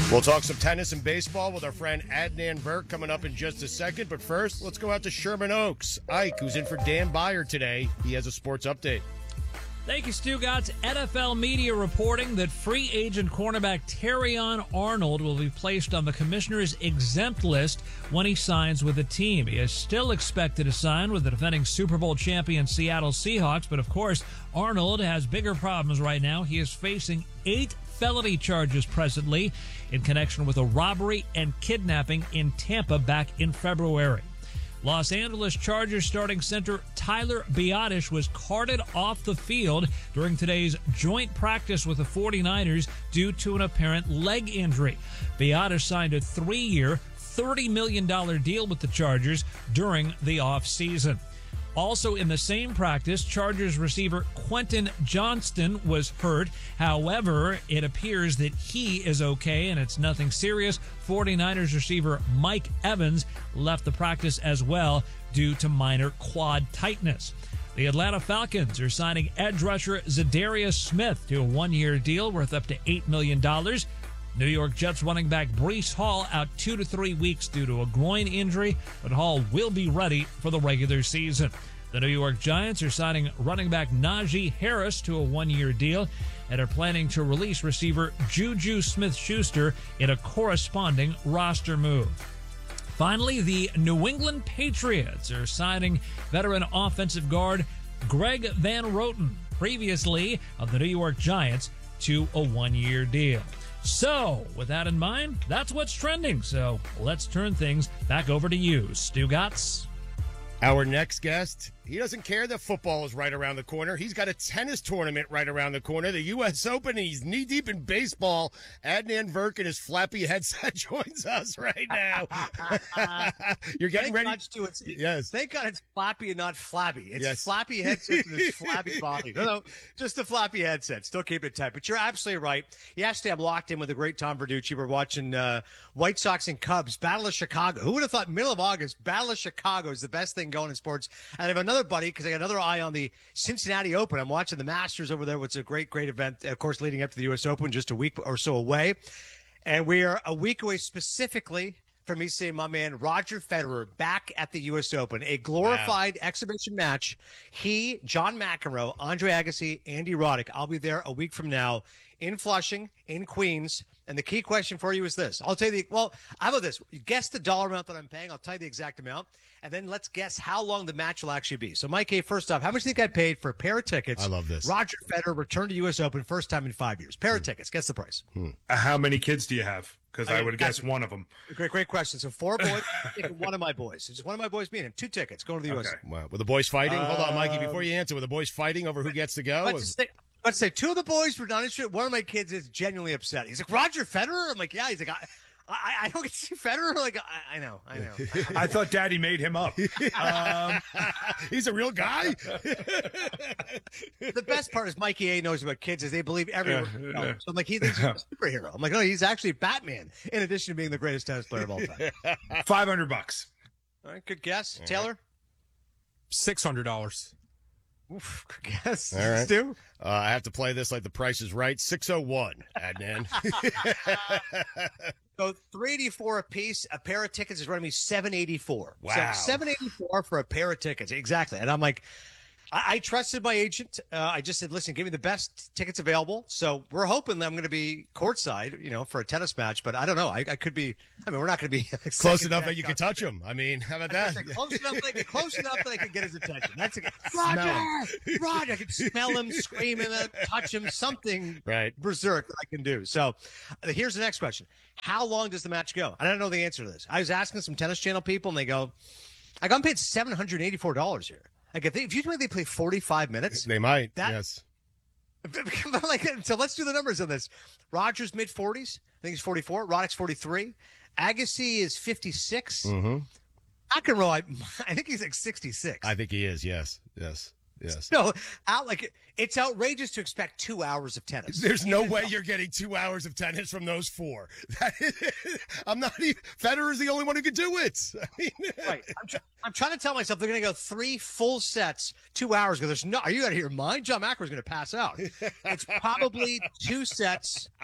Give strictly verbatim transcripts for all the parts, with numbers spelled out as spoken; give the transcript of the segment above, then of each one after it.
We'll talk some tennis and baseball with our friend Adnan Virk coming up in just a second. But first, let's go out to Sherman Oaks. Ike, who's in for Dan Beyer today, he has a sports update. Thank you, Stugotz. N F L media reporting that free agent cornerback Terrion Arnold will be placed on the commissioner's exempt list when he signs with the team. He is still expected to sign with the defending Super Bowl champion Seattle Seahawks, but of course, Arnold has bigger problems right now. He is facing eight felony charges presently in connection with a robbery and kidnapping in Tampa back in February. Los Angeles Chargers starting center Tyler Biadasz was carted off the field during today's joint practice with the forty-niners due to an apparent leg injury. Biadasz signed a three-year, thirty million dollars deal with the Chargers during the offseason. Also in the same practice, Chargers receiver Quentin Johnston was hurt. However, it appears that he is okay and it's nothing serious. forty-niners receiver Mike Evans left the practice as well due to minor quad tightness. The Atlanta Falcons are signing edge rusher Zadarius Smith to a one-year deal worth up to eight million dollars. New York Jets running back Breece Hall out two to three weeks due to a groin injury, but Hall will be ready for the regular season. The New York Giants are signing running back Najee Harris to a one-year deal and are planning to release receiver Juju Smith-Schuster in a corresponding roster move. Finally, the New England Patriots are signing veteran offensive guard Greg Van Roten, previously of the New York Giants, to a one-year deal. So, with that in mind, that's what's trending. So, let's turn things back over to you, Stugotz. Our next guest, he doesn't care that football is right around the corner. He's got a tennis tournament right around the corner, the U S Open. He's knee-deep in baseball. Adnan Virk and his flappy headset joins us right now. You're getting Thank ready? God to it's, Yes. Thank God it's flappy and not flabby. It's Yes. flappy headset with his flabby body. No, no, just a flappy headset. Still keep it tight. But you're absolutely right. Yesterday, I'm locked in with the great Tom Verducci. We're watching uh, White Sox and Cubs, Battle of Chicago. Who would have thought middle of August, Battle of Chicago is the best thing going in sports? And I have another buddy, because I got another eye on the Cincinnati Open. I'm watching the Masters over there, which is a great, great event, of course, leading up to the U S Open, just a week or so away. And we are a week away specifically from me seeing my man Roger Federer back at the U S Open, a glorified wow. exhibition match. He, John McEnroe, Andre Agassi, Andy Roddick. I'll be there a week from now in Flushing, in Queens. And the key question for you is this. I'll tell you the, well, how about this? You guess the dollar amount that I'm paying. I'll tell you the exact amount. And then let's guess how long the match will actually be. So, Mike A., first off, how much do you think I paid for a pair of tickets? I love this. Roger Federer returned to U S Open, first time in five years. Pair of hmm. tickets. Guess the price. Hmm. How many kids do you have? Because I, I would have guessed one of them. Great, great question. So, four boys, one of my boys. It's one of my boys being him. Two tickets going to the U S. Okay. Wow. Were the boys fighting? Uh, Hold on, Mikey, before you answer. Were the boys fighting over who gets to go? Let's say, let's say two of the boys were not interested. One of my kids is genuinely upset. He's like, Roger Federer? I'm like, yeah. He's like, I, I, I don't get to see Federer. Like, I, I know, I know. I thought Daddy made him up. Um, He's a real guy. The best part is Mikey A. knows about kids is they believe everyone. Yeah, yeah. So I'm like, he thinks he's a superhero. I'm like, no, he's actually Batman, in addition to being the greatest tennis player of all time. Five hundred bucks. All right, good guess. All Taylor? right. Six hundred dollars. Oof, good guess. All right. Stu? Uh, I have to play this like the price is right. six oh one, Adnan. So three eighty-four a piece. A pair of tickets is running me seven eighty-four. Wow. So seven eighty-four for a pair of tickets. Exactly. And I'm like, I, I trusted my agent. Uh, I just said, listen, give me the best tickets available. So we're hoping that I'm going to be courtside, you know, for a tennis match. But I don't know. I, I could be. I mean, we're not going to be close enough that you can touch him. I mean, how about that? Close enough, that I can, close enough that I can get his attention. That's a, Roger, Roger. I can smell him, scream him, touch him, something right. berserk that I can do. So uh, here's the next question. How long does the match go? I don't know the answer to this. I was asking some Tennis Channel people, and they go, I got paid seven hundred eighty-four dollars here. Like, if, they, if you think they play forty-five minutes. They might, that, yes. like, so let's do the numbers on this. Rogers, mid-forties. I think he's forty-four. Roddick's forty-three. Agassi is fifty-six. Mm-hmm. McEnroe, I, I think he's like sixty-six. I think he is, yes, yes. Yes. No, out like it's outrageous to expect two hours of tennis. There's no way you're getting two hours of tennis from those four. That is, I'm not even. Federer's the only one who could do it. I mean, right. I'm, tr- I'm trying to tell myself they're going to go three full sets, two hours. Because there's no. Are you out of your mind? John McEnroe's going to pass out. It's probably two sets,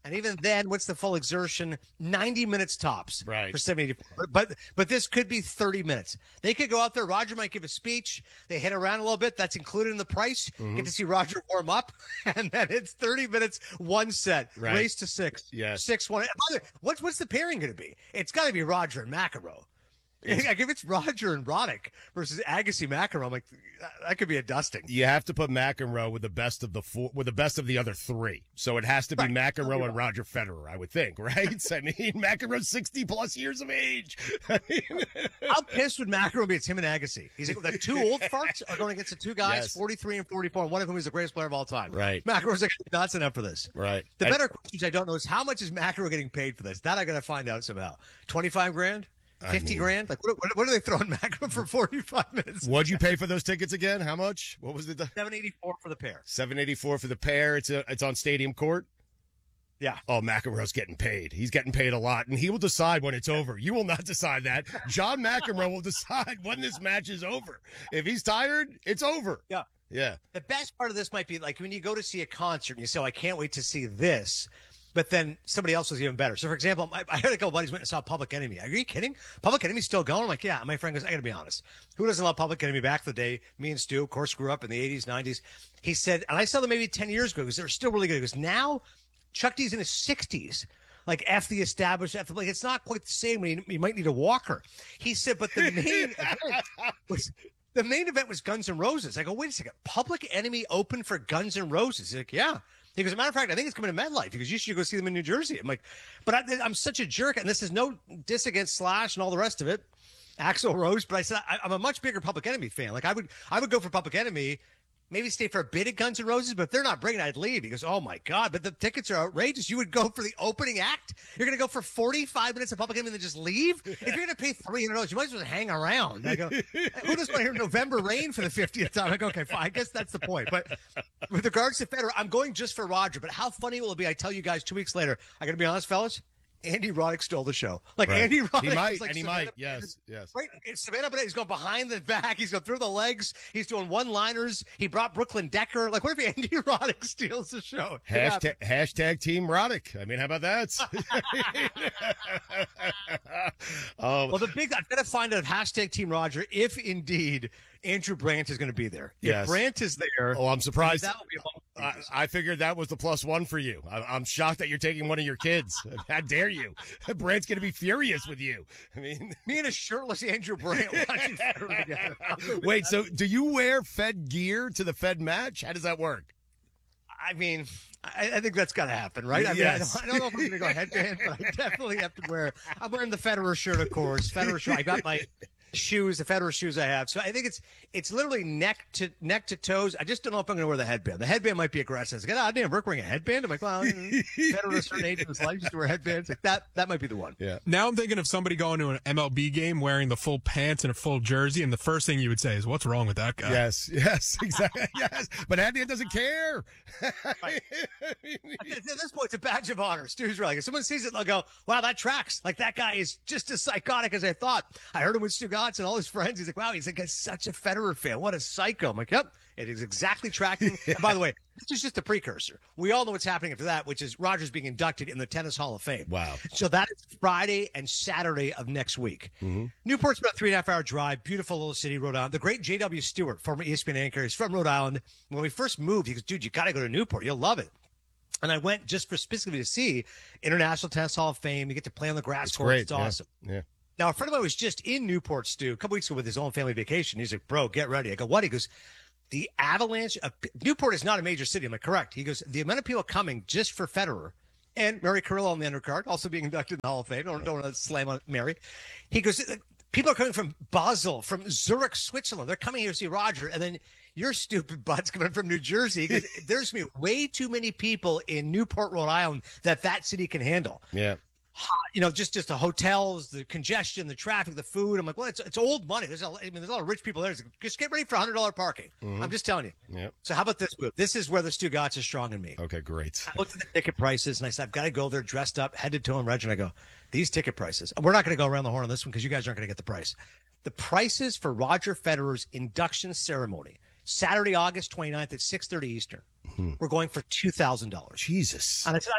And even then, what's the full exertion? ninety minutes tops Right. for seven eighty-four. But but this could be thirty minutes. They could go out there. Roger might give a speech. They hit around a little bit. That's included in the price. Mm-hmm. Get to see Roger warm up. And then it's thirty minutes, one set. Right. Race to six. Yes. Six, one. By the way, what's, what's the pairing going to be? It's got to be Roger and McEnroe. Like if it's Roger and Roddick versus Agassi McEnroe, I'm like, that could be a dusting. You have to put McEnroe with the best of the four, with the best of the other three. So it has to be Right. McEnroe and Roger Federer, I would think, right? I mean, McEnroe's sixty plus years of age. I mean, How pissed would McEnroe be? It's him and Agassi. He's like, the two old farts are going against the two guys, Yes. forty-three and forty-four, and one of whom is the greatest player of all time. Right. McEnroe's like, that's enough for this. right. The I- better questions I don't know is how much is McEnroe getting paid for this? That I got to find out somehow. twenty-five grand? fifty mean- grand? Like, what, what, what are they throwing McEnroe for forty-five minutes? What'd you pay for those tickets again? How much? What was the seven eighty-four for the pair. seven eighty-four for the pair? It's a, it's on Stadium Court. Yeah. Oh, McEnroe's getting paid. He's getting paid a lot, and he will decide when it's over. You will not decide that. John McEnroe will decide when this match is over. If he's tired, it's over. Yeah. Yeah. The best part of this might be like when you go to see a concert and you say, oh, I can't wait to see this. But then somebody else was even better. So, for example, I, I heard a couple buddies went and saw Public Enemy. Are you kidding? Public Enemy's still going? I'm like, yeah. My friend goes, I got to be honest. Who doesn't love Public Enemy? Back in the day, me and Stu, of course, grew up in the eighties, nineties. He said, and I saw them maybe ten years ago because they're still really good. He goes, now Chuck D's in his sixties. Like, F the established, F the, like, it's not quite the same when you, you might need a walker. He said, but the main event was, the main event was Guns N' Roses. I go, wait a second. Public Enemy open for Guns N' Roses? He's like, yeah. He goes, as a matter of fact, I think it's coming to MetLife. He goes, you should go see them in New Jersey. I'm like, but I, I'm such a jerk. And this is no diss against Slash and all the rest of it. Axl Rose. But I said, I, I'm a much bigger Public Enemy fan. Like, I would, I would go for Public Enemy, maybe stay for a bit at Guns N' Roses, but if they're not bringing it, I'd leave. He goes, oh my God, but the tickets are outrageous. You would go for the opening act? You're going to go for forty-five minutes of Public Enemy and then just leave? If you're going to pay three hundred dollars, you might as well hang around. I go, who doesn't want to hear November Rain for the fiftieth time? I go, okay, fine. I guess that's the point. But with regards to Federer, I'm going just for Roger. But how funny will it be? I tell you guys two weeks later, I got to be honest, fellas, Andy Roddick stole the show. Like, Right. Andy Roddick. He might, was like and he Savannah might. Yes, yes. Right, it's Savannah Bennett. He's going behind the back. He's going through the legs. He's doing one-liners. He brought Brooklyn Decker. Like, what if Andy Roddick steals the show? Hashtag, hashtag Team Roddick. I mean, how about that? oh, Well, the big, I've got to find out hashtag Team Roger if indeed Andrew Brandt is going to be there. Yes. If Brandt is there, oh, I'm surprised. that would be a moment. I, I figured that was the plus one for you. I, I'm shocked that you're taking one of your kids. How dare you? Brandt's going to be furious with you. I mean, Me and a shirtless Andrew Brandt watching Federer together. wait, so do you wear Fed gear to the Fed match? How does that work? I mean, I, I think that's got to happen, right? I mean, Yes. I, don't, I don't know if I'm going to go headband, but I definitely have to wear. I'm wearing the Federer shirt, of course. Federer shirt. I got my shoes, the Federer shoes I have. So I think it's it's literally neck to neck to toes. I just don't know if I'm going to wear the headband. The headband might be aggressive. It's like, oh, damn, Rick wearing a headband. I'm like, well, Federer at a certain age in his life used to wear headbands. Like that, that might be the one. Yeah. Now I'm thinking of somebody going to an M L B game wearing the full pants and a full jersey, and the first thing you would say is, "What's wrong with that guy?" Yes, yes, exactly. Yes, but Andy doesn't care. Right. At this point, it's a badge of honor. Stu's right. If someone sees it, they'll go, wow, that tracks. Like, that guy is just as psychotic as I thought. I heard him with Stu Gatz and all his friends. He's like, wow, he's like a, such a Federer fan. What a psycho. I'm like, yep, it is exactly tracking. And by the way, this is just a precursor. We all know what's happening after that, which is Rogers being inducted in the Tennis Hall of Fame. Wow. So that is Friday and Saturday of next week. Mm-hmm. Newport's about a three and a half hour drive. Beautiful little city, Rhode Island. The great J W. Stewart, former E S P N anchor, is from Rhode Island. When we first moved, he goes, dude, you got to go to Newport. You'll love it. And I went just for specifically to see International Tennis Hall of Fame. You get to play on the grass court. Great. It's yeah. awesome. Yeah. Now, a friend of mine was just in Newport, Stu, a couple weeks ago with his own family vacation. He's like, bro, get ready. I go, what? He goes, the avalanche of Newport is not a major city. Am I correct? He goes, the amount of people coming just for Federer and Mary Carrillo on the undercard, also being inducted in the Hall of Fame. Don't, don't want to slam on Mary. He goes, people are coming from Basel, from Zurich, Switzerland. They're coming here to see Roger. And then your stupid butt's coming from New Jersey. He goes, there's me way too many people in Newport, Rhode Island that that city can handle. Yeah. You know, just just the hotels, the congestion, the traffic, the food. I'm like, well, it's it's old money. There's a, I mean, there's a lot of rich people there. Just get ready for one hundred dollars parking. Mm-hmm. I'm just telling you. Yep. So how about this move? This is where the Stu Gatz is strong in me. Okay, great. I looked at the ticket prices and I said, I've got to go there dressed up, head to toe and reg. And I go, these ticket prices. We're not going to go around the horn on this one because you guys aren't going to get the price. The prices for Roger Federer's induction ceremony, Saturday, August twenty-ninth at six thirty Eastern, Mm-hmm. we're going for two thousand dollars. Jesus. And I said,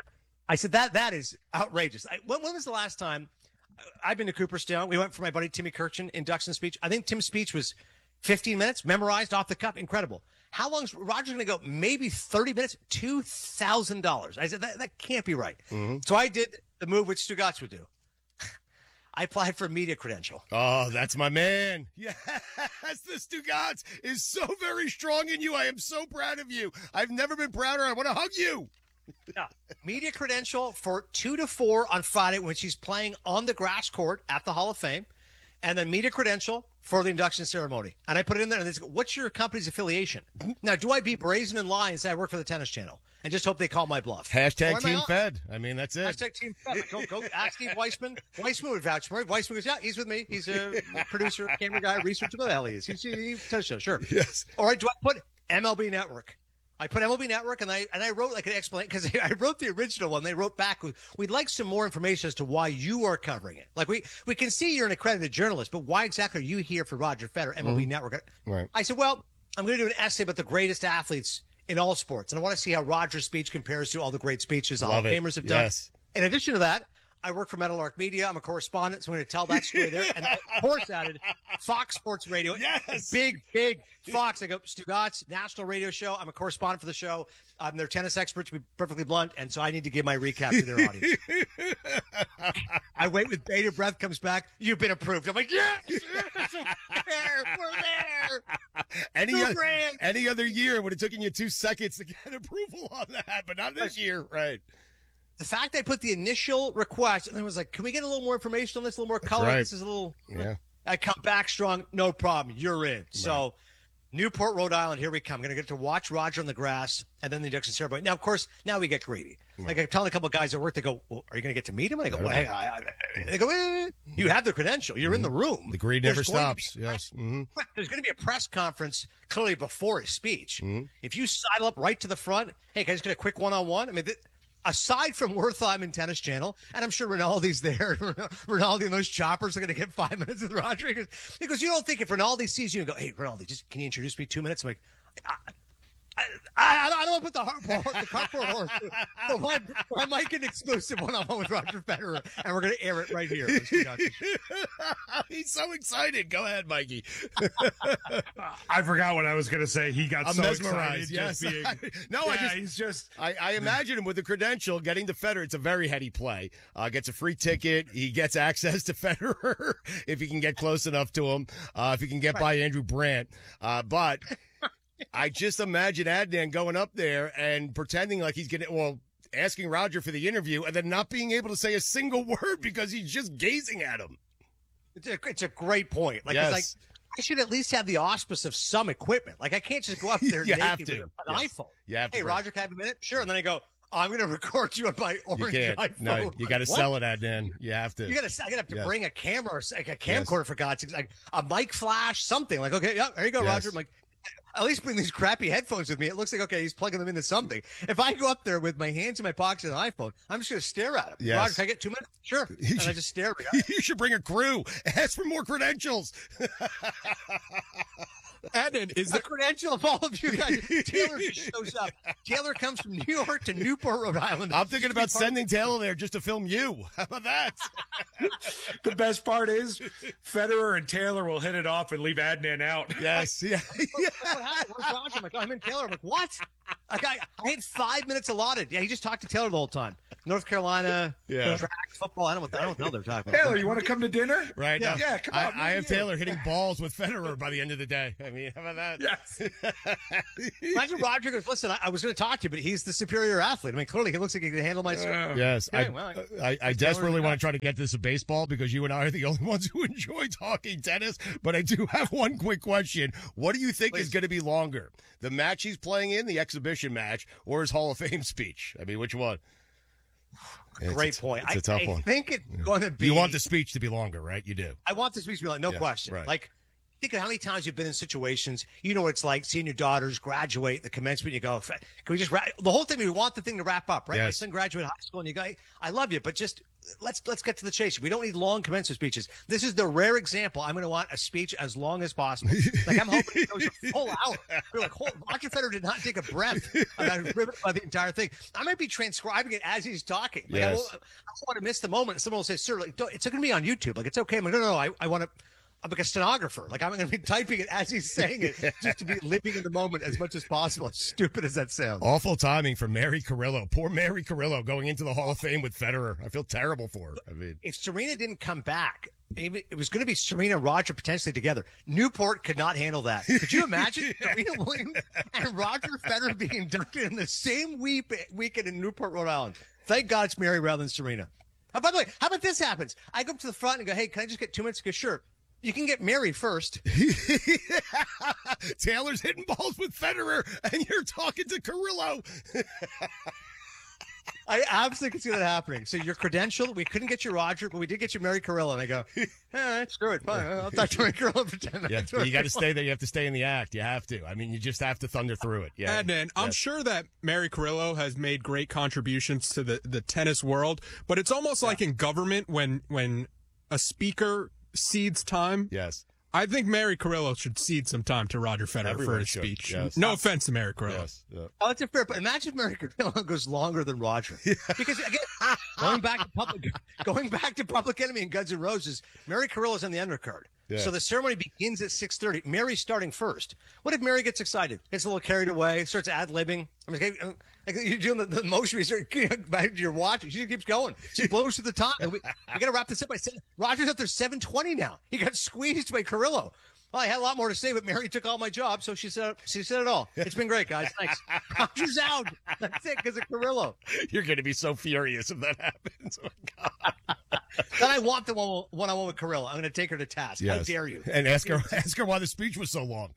I said, that that is outrageous. I, when, when was the last time I've been to Cooperstown? We went for my buddy Timmy Kirchin induction speech. I think Tim's speech was fifteen minutes, memorized off the cuff. Incredible. How long's Roger's going to go? Maybe thirty minutes, two thousand dollars. I said, that, that can't be right. Mm-hmm. So I did the move which Stugotz would do. I applied for a media credential. Oh, that's my man. Yes, the Stugotz is so very strong in you. I am so proud of you. I've never been prouder. I want to hug you. Yeah. Media credential for two to four on Friday when she's playing on the grass court at the Hall of Fame. And then media credential for the induction ceremony. And I put it in there and they say, what's your company's affiliation? Now, do I be brazen and lie and say I work for the Tennis Channel and just hope they call my bluff? Hashtag Team Fed. I mean, that's it. Hashtag Team Fed. Go, go ask Steve Weissman. Weissman would vouch for me. Weissman goes, yeah, he's with me. He's a producer, camera guy, researcher. What the hell he is? He's, he's tennis show, sure. Yes. All right, do I put M L B Network? I put M L B Network, and I and I wrote like an explanation because I wrote the original one. They wrote back, we'd like some more information as to why you are covering it. Like we we can see you're an accredited journalist, but why exactly are you here for Roger Federer, M L B mm-hmm. Network? Right. I said, well, I'm going to do an essay about the greatest athletes in all sports, and I want to see how Roger's speech compares to all the great speeches the Hall of Famers have done. Yes. In addition to that, I work for Meadowlark Media. I'm a correspondent, so I'm going to tell that story there. And I, of course, added Fox Sports Radio. Yes. Big, big Fox. I go, Stugotz, national radio show. I'm a correspondent for the show. I'm their tennis expert, to be perfectly blunt, and so I need to give my recap to their audience. I wait with bated breath, comes back. You've been approved. I'm like, yes, yes we're there. We're there. Any, o- any other year, it would have taken you two seconds to get approval on that, but not this year. Right. The fact I put the initial request and I was like, can we get a little more information on this, a little more color? Right. This is a little, yeah. I come back strong. No problem. You're in. Right. So Newport, Rhode Island, here we come. I'm going to get to watch Roger on the grass and then the induction ceremony. Now, of course, now we get greedy. Right. Like I'm telling a couple of guys at work, they go, well, are you going to get to meet him? And I go, well, hey, I, I, they go, eh, you have the credential. You're mm-hmm. in the room. The greed never stops. Be, yes. Mm-hmm. There's going to be a press conference clearly before his speech. Mm-hmm. If you sidle up right to the front, hey, can I just get a quick one-on-one? I mean, th- aside from Wertheim and Tennis Channel, and I'm sure Rinaldi's there, Rinaldi and those choppers are going to get five minutes with Roger. Because, because you don't think if Rinaldi sees you and go, hey, Rinaldi, just can you introduce me two minutes? I'm like, I, I, I, I don't want to put the, heart, the cart before horse. So I, I might get an exclusive one-on-one with Roger Federer, and we're going to air it right here. He's so excited. Go ahead, Mikey. I forgot what I was going to say. He got I'm so mesmerized. excited. Yes. Just being, no, yeah, I just, he's just. I, I imagine him with the credential getting to Federer. It's a very heady play. Uh, gets a free ticket. He gets access to Federer if he can get close enough to him. Uh, if he can get right by Andrew Brandt. Uh, but. I just imagine Adnan going up there and pretending like he's getting, well, asking Roger for the interview and then not being able to say a single word because he's just gazing at him. It's a, it's a great point. Like, yes. it's like, I should at least have the auspice of some equipment. Like, I can't just go up there you naked have to. with an yes. iPhone. You have to, hey, right. Roger, can I have a minute? Sure. And then I go, oh, I'm going to record you on my orange you can't. iPhone. No, you got to sell it, Adnan. You have to. You got to. I got to yes. bring a camera, or like a camcorder yes. for God's sake, like a mic flash, something. Like, okay, yeah, there you go, yes. Roger. I'm like, at least bring these crappy headphones with me. It looks like, okay, he's plugging them into something. If I go up there with my hands in my pockets and an iPhone, I'm just going to stare at him. Yes. Roger, can I get two minutes? Sure. And I just stare at him. You should bring a crew. Ask for more credentials. Adnan, is the credential of all of you guys? Taylor just shows up. Taylor comes from New York to Newport, Rhode Island. I'm thinking about sending Taylor there just to film you. How about that? The best part is Federer and Taylor will hit it off and leave Adnan out. Yes. Yeah. What happened? Where's Roger? I'm like, oh, I'm in Taylor. I'm like, what? Like, I, I had five minutes allotted. Yeah, he just talked to Taylor the whole time. North Carolina, yeah. track, football. I don't, I don't know they're talking about. Taylor, you want to come to dinner? Right. Yeah, now, yeah come on. I, I have Taylor hitting balls with Federer by the end of the day. I mean, how about that? Yes. Imagine Roger goes, listen, I, I was going to talk to you, but he's the superior athlete. I mean, clearly he looks like he can handle my uh, Yes. yeah, I, well, I, I desperately want to try to get this to baseball because you and I are the only ones who enjoy talking tennis. But I do have one quick question. What do you think Please. is going to be longer? The match he's playing in, the exhibition match, or his Hall of Fame speech? I mean, which one? Great it's, point. It's a tough I, one. I think it's going to be. You want the speech to be longer, right? You do. I want the speech to be like, no yeah, question. Right. Like, think of how many times you've been in situations, you know what it's like seeing your daughters graduate, the commencement, you go, can we just wrap the whole thing? We want the thing to wrap up, right? Yes. My son graduated high school and you go, I love you, but just let's let's get to the chase. We don't need long commencement speeches. This is the rare example. I'm going to want a speech as long as possible. Like I'm hoping it goes a full hour. We're like, hold, Roger Federer did not take a breath. I'm riveted by the entire thing. I might be transcribing it as he's talking. Like, Yes. I, don't, I don't want to miss the moment. Someone will say, sir, like, don't, it's going to be on YouTube. Like, it's okay. I'm like, no, no, no. I, I want to. I'm like a stenographer. Like I'm going to be typing it as he's saying it, just to be living in the moment as much as possible. As stupid as that sounds. Awful timing for Mary Carrillo. Poor Mary Carrillo going into the Hall of Fame with Federer. I feel terrible for her. I mean, If Serena didn't come back, it was going to be Serena and Roger potentially together. Newport could not handle that. Could you imagine Serena Williams and Roger Federer being inducted in the same week, weekend in Newport, Rhode Island? Thank God it's Mary rather than Serena. Oh, by the way, how about this happens? I go up to the front and go, hey, can I just get two minutes? Because sure. You can get married first. Taylor's hitting balls with Federer, and you're talking to Carrillo. I absolutely can see that happening. So your credential, we couldn't get you Roger, but we did get you Mary Carrillo. And I go, eh, screw it. Fine. I'll talk to Mary Carrillo for ten minutes. Yeah, you got to stay there. You have to stay in the act. You have to. I mean, you just have to thunder through it. Yeah. Adnan, I'm Yes. sure that Mary Carrillo has made great contributions to the, the tennis world, but it's almost like in government when when a speaker cedes time. Yes. I think Mary Carrillo should cede some time to Roger Federer Everyone for his should, speech. yes. No offense to Mary Carrillo. Yes. Yeah. Oh, it's a fair. But imagine if Mary Carrillo goes longer than Roger, because again, going back to public, going back to Public Enemy and Guns N' Roses, Mary Carrillo's on the undercard. Yeah. So the ceremony begins at six thirty. Mary's starting first. What if Mary gets excited, gets a little carried away, starts ad libbing? I mean, like you're doing the, the motion. You start back to your watch. She keeps going. She blows through the time. We, we got to wrap this up by seven. Roger's up there seven twenty now. He got squeezed by Carrillo. Well, I had a lot more to say, but Mary took all my job, so she said she said it all. It's been great, guys. Thanks. Roger's out. That's it, because of Carrillo. You're going to be so furious if that happens. Oh, my God. Then I want the one one on one with Carrillo. I'm going to take her to task. How Yes. dare you? And ask her, ask her why the speech was so long.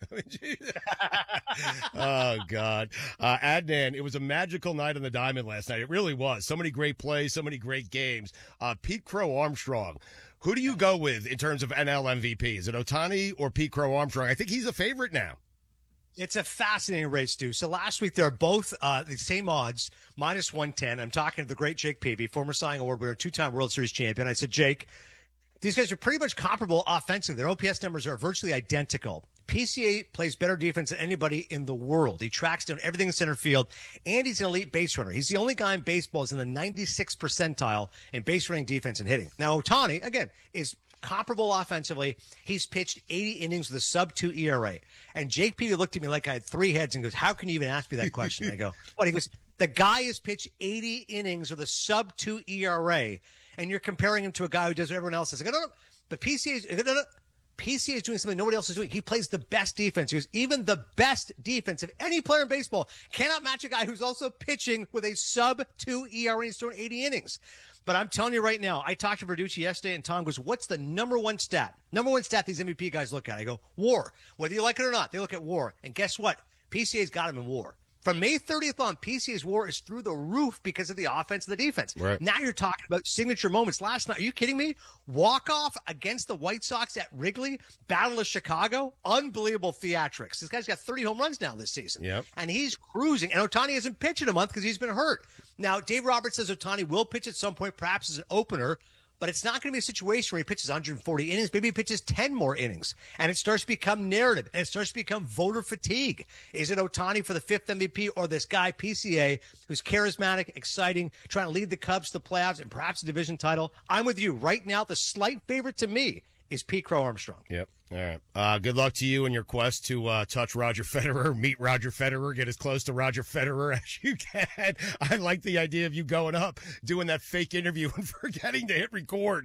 Oh, God. Uh, Adnan, it was a magical night on the Diamond last night. It really was. So many great plays, so many great games. Uh, Pete Crow Armstrong. Who do you go with in terms of N L M V P? Is it Ohtani or Pete Crow Armstrong? I think he's a favorite now. It's a fascinating race, Stu. So last week, they're both uh, the same odds, minus one ten. I'm talking to the great Jake Peavy, former Cy Young Award winner, two-time World Series champion. I said, Jake, these guys are pretty much comparable offensively. Their O P S numbers are virtually identical. P C A plays better defense than anybody in the world. He tracks down everything in center field, and he's an elite base runner. He's the only guy in baseball who's in the ninety-sixth percentile in base running, defense, and hitting. Now, Ohtani, again, is comparable offensively. He's pitched eighty innings with a sub two E R A. And Jake Peavy looked at me like I had three heads and goes, how can you even ask me that question? I go, what? He goes, the guy has pitched eighty innings with a sub two E R A, and you're comparing him to a guy who does what everyone else does. I go, no, no. The P C A is, no, no. P C A is doing something nobody else is doing. He plays the best defense. He goes, even the best defense of any player in baseball cannot match a guy who's also pitching with a sub two E R A and throwing eighty innings. But I'm telling you right now, I talked to Verducci yesterday, and Tom goes, what's the number one stat? Number one stat these M V P guys look at. I go, WAR. Whether you like it or not, they look at WAR. And guess what? P C A's got him in WAR. From May thirtieth on, P C A's WAR is through the roof because of the offense and the defense. Right. Now you're talking about signature moments. Last night, are you kidding me? Walk-off against the White Sox at Wrigley, Battle of Chicago, unbelievable theatrics. This guy's got thirty home runs now this season. Yep. And he's cruising. And Ohtani hasn't pitched in a month because he's been hurt. Now, Dave Roberts says Ohtani will pitch at some point, perhaps as an opener, but it's not going to be a situation where he pitches one hundred forty innings. Maybe he pitches ten more innings, and it starts to become narrative, and it starts to become voter fatigue. Is it Ohtani for the fifth M V P, or this guy, P C A, who's charismatic, exciting, trying to lead the Cubs to the playoffs and perhaps a division title? I'm with you. Right now, the slight favorite to me is Pete Crow Armstrong. Yep. All right. Uh, good luck to you in your quest to uh, touch Roger Federer, meet Roger Federer, get as close to Roger Federer as you can. I like the idea of you going up, doing that fake interview and forgetting to hit record.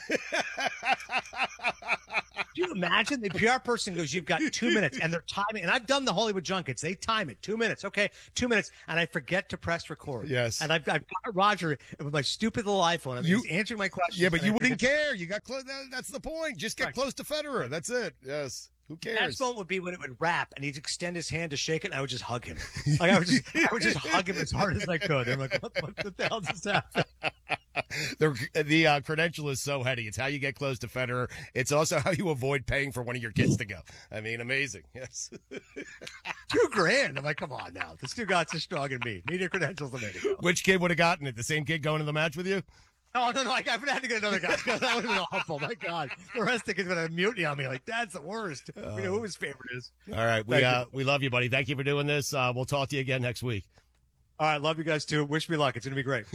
Do you imagine the P R person goes, you've got two minutes, and they're timing, and I've done the Hollywood junkets. They time it, two minutes. Okay, two minutes, and I forget to press record. Yes. And I've, I've got Roger with my stupid little iPhone. and You- he's answering my questions. Yeah, but and you I wouldn't forget- care. You got close. That, that's the point. Just get Right. close to Federer. That's it. Yes. Who The next cares? moment would be when it would wrap, and he'd extend his hand to shake it, and I would just hug him. Like I would just, I would just hug him as hard as I could. I'm like, what, what, what the hell just happened? the the uh, credential is so heady. It's how you get close to Federer. It's also how you avoid paying for one of your kids to go. I mean, amazing. Yes. Two grand. I'm like, come on now. The Stugatz is strong in me. Need your credentials to make it go. Which kid would have gotten it? The same kid going to the match with you? Oh, no, no. I, I would have to get another guy. That would have been awful. My God. The rest of the kids would have mutiny on me. Like, that's the worst. Uh, we know who his favorite is. All right. We, uh, we love you, buddy. Thank you for doing this. Uh, we'll talk to you again next week. All right. Love you guys, too. Wish me luck. It's going to be great.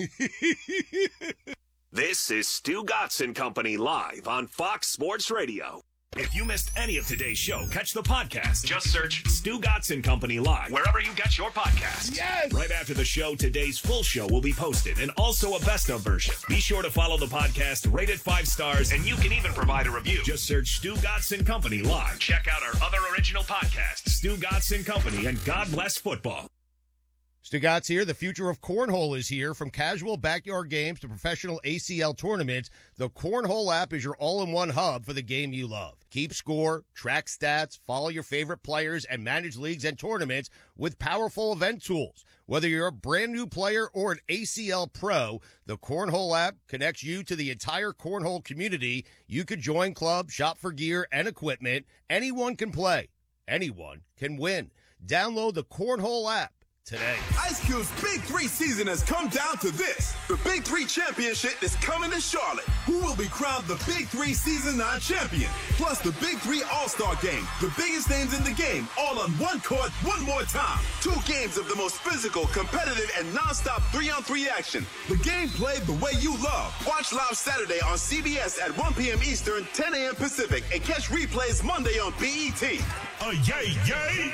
This is Stugatz and Company live on Fox Sports Radio. If you missed any of today's show, catch the podcast. Just search Stugatz and Company live wherever you get your podcasts. Yes! Right after the show, today's full show will be posted and also a best of version. Be sure to follow the podcast, rate it five stars, and you can even provide a review. Just search Stugatz and Company live. Check out our other original podcasts, Stugatz and Company and God Bless Football. Stugatz here. The future of cornhole is here. From casual backyard games to professional A C L tournaments, the Cornhole app is your all-in-one hub for the game you love. Keep score, track stats, follow your favorite players, and manage leagues and tournaments with powerful event tools. Whether you're a brand new player or an A C L pro, the Cornhole app connects you to the entire cornhole community. You could join clubs, shop for gear and equipment. Anyone can play. Anyone can win. Download the Cornhole app today. Ice Cube's Big Three season has come down to this. The Big Three Championship is coming to Charlotte. Who will be crowned the Big Three Season nine champion? Plus the Big Three All-Star Game. The biggest names in the game, all on one court, one more time. Two games of the most physical, competitive, and non-stop three-on-three action. The game played the way you love. Watch live Saturday on C B S at one p.m. Eastern, ten a.m. Pacific, and catch replays Monday on B E T. Oh, yay, yay!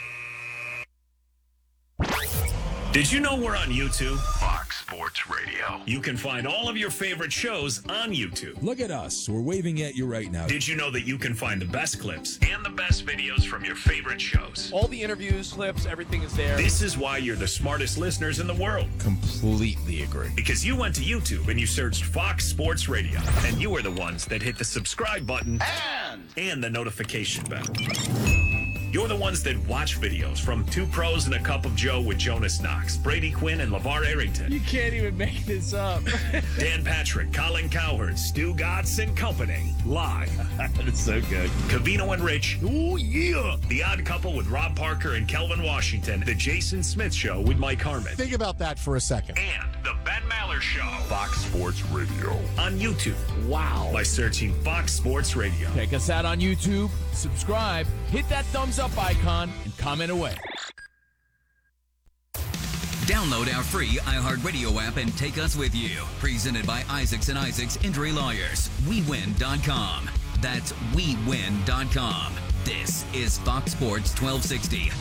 Did you know we're on YouTube? Fox Sports Radio. You can find all of your favorite shows on YouTube. Look at us. We're waving at you right now. Did you know that you can find the best clips and the best videos from your favorite shows? All the interviews, clips, everything is there. This is why you're the smartest listeners in the world. Completely agree. Because you went to YouTube and you searched Fox Sports Radio, and you were the ones that hit the subscribe button And, and the notification bell. You're the ones that watch videos from Two Pros and a Cup of Joe with Jonas Knox, Brady Quinn, and LeVar Arrington. You can't even make this up. Dan Patrick, Colin Cowherd, Stugatz and Company, live. That's so good. Covino and Rich. Oh, yeah. The Odd Couple with Rob Parker and Kelvin Washington. The Jason Smith Show with Mike Harmon. Think about that for a second. And the Ben Maller Show. Fox Sports Radio. On YouTube. Wow. By searching Fox Sports Radio. Check us out on YouTube. Subscribe. Hit that thumbs up icon and comment away. Download our free iHeartRadio app and take us with you. Presented by Isaacs and Isaacs Injury Lawyers. we win dot com. That's we win dot com. This is Fox Sports twelve sixty.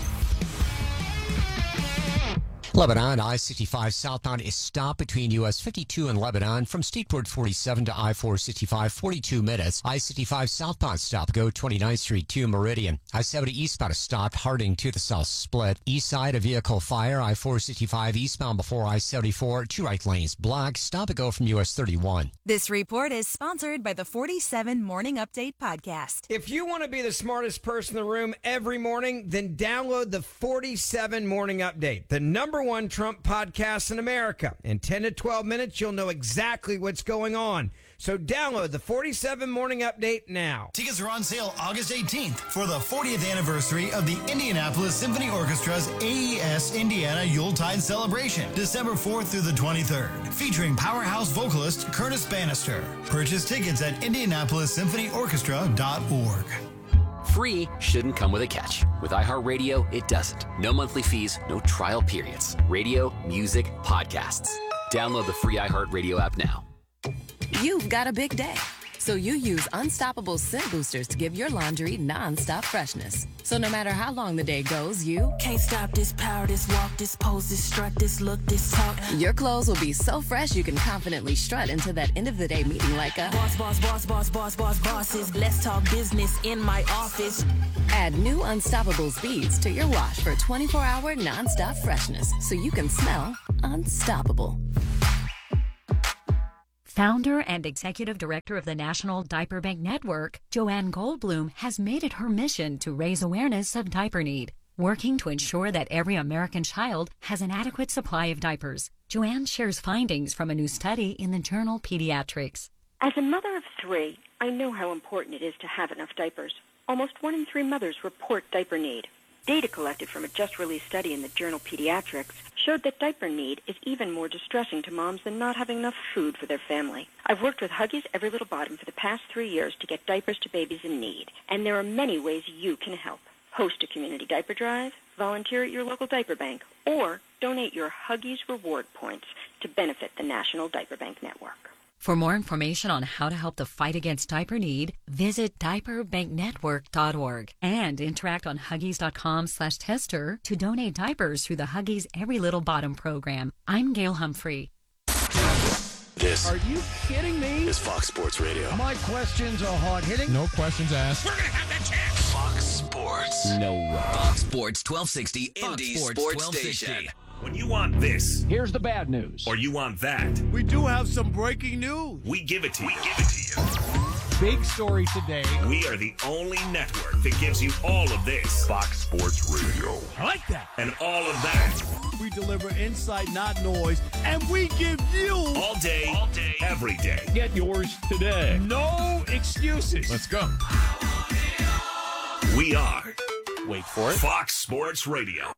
Lebanon, I sixty-five southbound is stopped between U S fifty-two and Lebanon from State forty-seven to I four sixty-five, forty-two minutes. I sixty-five southbound stop, go twenty-ninth Street to Meridian. I seventy eastbound is stopped, Harding to the south split. East side, a vehicle fire, I four sixty-five eastbound before I seventy-four, two right lanes blocked. Stop and go from U S thirty-one. This report is sponsored by the forty-seven Morning Update podcast. If you want to be the smartest person in the room every morning, then download the forty-seven Morning Update, the number one Trump podcast in America. In ten to twelve minutes, you'll know exactly what's going on. So download the forty-seven Morning Update now. Tickets are on sale August eighteenth for the fortieth anniversary of the Indianapolis Symphony Orchestra's A E S Indiana Yuletide Celebration, December fourth through the twenty-third, featuring powerhouse vocalist Curtis Bannister. Purchase tickets at indianapolis symphony orchestra dot org. Free shouldn't come with a catch. With iHeartRadio, it doesn't. No monthly fees, no trial periods. Radio, music, podcasts. Download the free iHeartRadio app now. You've got a big day, so you use Unstoppable Scent Boosters to give your laundry non-stop freshness. So no matter how long the day goes, you can't stop this power, this walk, this pose, this strut, this look, this talk. Your clothes will be so fresh you can confidently strut into that end of the day meeting like a boss, boss, boss, boss, boss, boss, bosses. Let's talk business in my office. Add new Unstoppable beads to your wash for twenty-four hour non-stop freshness, so you can smell unstoppable. Founder and Executive Director of the National Diaper Bank Network, Joanne Goldblum has made it her mission to raise awareness of diaper need. working to ensure that every American child has an adequate supply of diapers. Joanne shares findings from a new study in the journal Pediatrics. As a mother of three, I know how important it is to have enough diapers. Almost one in three mothers report diaper need. Data collected from a just-released study in the journal Pediatrics showed that diaper need is even more distressing to moms than not having enough food for their family. I've worked with Huggies Every Little Bottom for the past three years to get diapers to babies in need, and there are many ways you can help. Host a community diaper drive, volunteer at your local diaper bank, or donate your Huggies reward points to benefit the National Diaper Bank Network. For more information on how to help the fight against diaper need, visit diaper bank network dot org and interact on Huggies.com slash tester to donate diapers through the Huggies Every Little Bottom program. I'm Gail Humphrey. This Are you kidding me? is Fox Sports Radio. My questions are hard-hitting. No questions asked. We're going to have the chance. Fox Sports. No way. Fox Sports twelve sixty, Fox Indy Sports Sports twelve sixty. Station. When you want this, Here's the bad news. or you want that, We do have some breaking news. we give it to you. We give it to you. Big story today. We are the only network that gives you all of this. Fox Sports Radio. I like that. And all of that. We deliver insight, not noise, and we give you All day, all day, every day. Get yours today. no excuses. Let's go. We are Wait for it. Fox Sports Radio.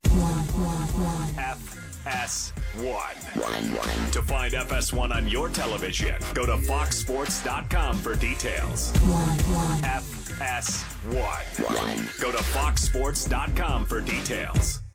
F S one. To find F S one on your television, go to fox sports dot com for details. F S one. Go to fox sports dot com for details.